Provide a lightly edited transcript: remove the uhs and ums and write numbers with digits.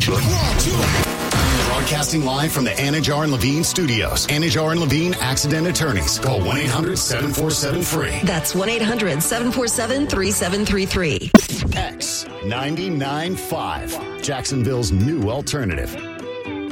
Broadcasting live from the Anajar and Levine studios. Anajar and Levine Accident Attorneys. Call 1-800-747-FREE. That's 1-800-747-3733. X 99.5. Jacksonville's new alternative.